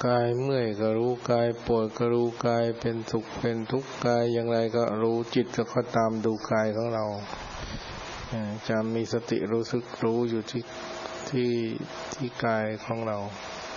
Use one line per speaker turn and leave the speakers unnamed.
กายเมื่อยก็รู้กายปวดก็รู้กายเป็นสุขเป็นทุกข์กายอย่างไรก็รู้จิตก็ตามดูกายของเราจะมีสติรู้สึกรู้อยู่ที่กายของเรา